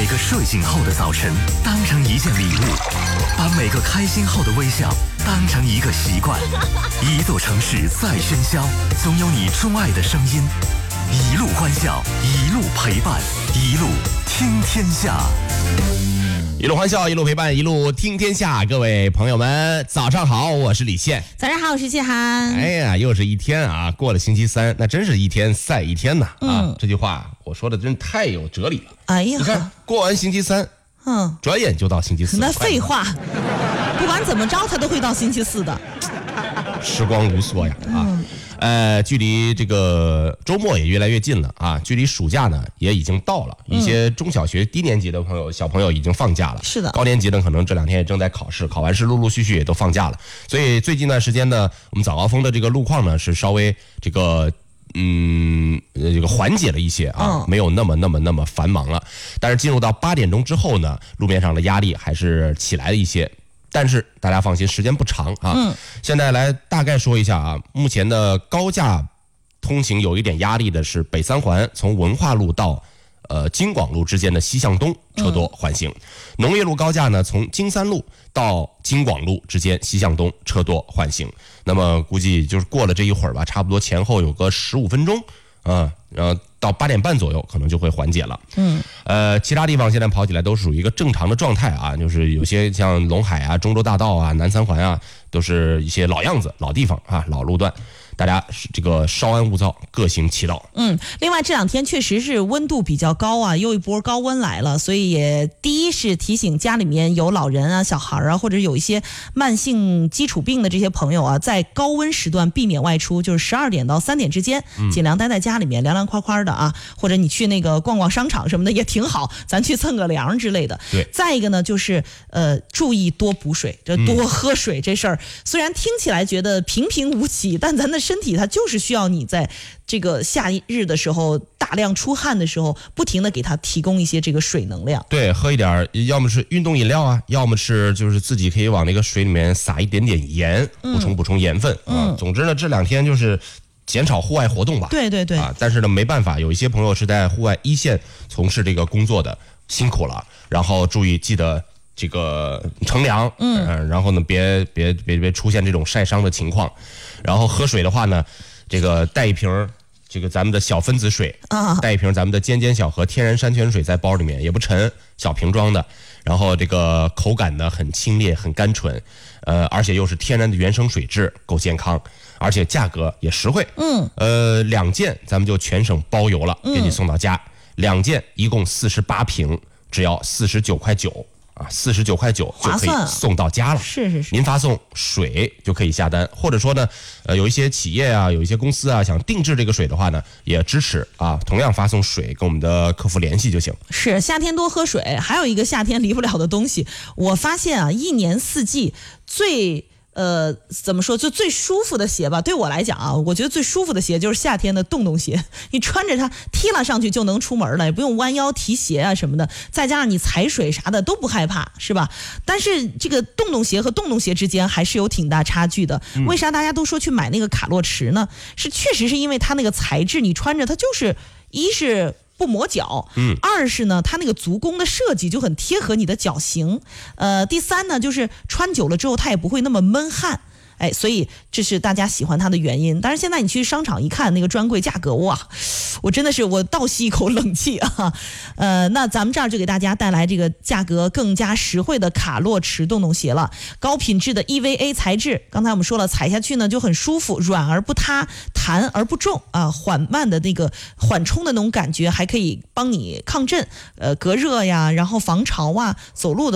个睡醒后的早晨当成一件礼物，把每个开心后的微笑当成一个习惯。一座城市再喧嚣，总有你钟爱的声音。一路欢笑，一路陪伴，一路听天下。 一路欢笑，一路陪伴，一路听天下。各位朋友们，早上好，我是李现。 早上好，我是谢涵。 哎呀，又是一天啊，过了星期三，那真是一天赛一天呐啊！这句话我说的真太有哲理了。 哎呀， 你看，过完星期三，转眼就到星期四。 那废话，不管怎么着，他都会到星期四的。 时光如梭呀啊！距离这个周末也越来越近了啊，距离暑假呢也已经到了，一些中小学低年级的小朋友已经放假了， 是的， 高年级呢可能这两天也正在考试，考完试陆陆续续也都放假了，所以最近段时间呢，我们早高峰的这个路况呢是稍微这个缓解了一些啊，没有那么繁忙了，但是进入到8点钟之后呢，路面上的压力还是起来了一些。但是大家放心，时间不长啊。现在来大概说一下啊，目前的高架通行有一点压力的是北三环从文化路到京广路之间的西向东车多缓行，农业路高架呢从京三路到京广路之间西向东车多缓行。那么估计就是过了这一会儿吧，差不多前后有个15分钟啊，然后到8点半左右可能就会缓解了。其他地方现在跑起来都属于一个正常的状态啊，就是有些像陇海啊、中州大道啊、南三环啊，都是一些老样子、老地方啊、老路段。大家这个稍安勿躁，各行其道。 另外这两天确实是温度比较高啊，又一波高温来了，所以也第一是提醒家里面有老人啊、小孩啊，或者有一些慢性基础病的这些朋友啊，在高温时段避免外出，就是12点到3点之间，尽量待在家里面凉凉快快的啊，或者你去那个逛逛商场什么的也挺好，咱去蹭个凉之类的。 对。 再一个呢，就是注意多补水，这多喝水这事儿，虽然听起来觉得平平无奇，但咱的身体它就是需要你在这个夏日的时候大量出汗的时候，不停的给它提供一些这个水能量。 对，喝一点，要么是运动饮料啊，要么是就是自己可以往那个水里面撒一点点盐，补充盐分啊。总之呢，这两天就是减少户外活动吧。 对啊， 但是呢没办法，有一些朋友是在户外一线从事这个工作的，辛苦了，然后记得这个乘凉，然后呢别出现这种晒伤的情况。然后喝水的话呢，这个带一瓶这个咱们的小分子水带一瓶咱们的尖尖小河天然山泉水在包里面，也不沉，小瓶装的，然后这个口感呢很清冽很甘醇，而且又是天然的原生水质，够健康，而且价格也实惠。2件咱们就全省包邮了，给你送到家，2件一共48瓶，只要49.9块啊，49.9块就可以送到家了。 是。 您发送水就可以下单，或者说呢，有一些企业啊，有一些公司啊，想定制这个水的话呢，也支持啊，同样发送水跟我们的客服联系就行。 是，夏天多喝水，还有一个夏天离不了的东西，我发现啊，一年四季怎么说，就最舒服的鞋吧，对我来讲啊，我觉得最舒服的鞋就是夏天的洞鞋，你穿着它踢了上去就能出门了，也不用弯腰提鞋啊什么的，再加上你踩水啥的都不害怕，是吧？但是这个洞鞋和洞鞋之间还是有挺大差距的。为啥大家都说去买那个卡洛驰呢？确实是因为它那个材质，你穿着它就是一是不磨脚，二是呢，它那个足弓的设计就很贴合你的脚型，第三呢，就是穿久了之后它也不会那么闷汗。所以这是大家喜欢它的原因。但是现在你去商场一看那个专柜价格，哇，我真的是我倒吸一口冷气啊！那咱们这儿就给大家带来这个价格更加实惠的卡洛驰洞鞋了，高品质的 EVA 材质，刚才我们说了，踩下去呢就很舒服，软而不塌，弹而不重啊，缓慢的那个缓冲的那种感觉，还可以帮你抗震、隔热呀，然后防潮啊，走路的